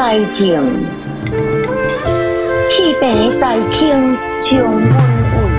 在静，气病在轻将阮慰。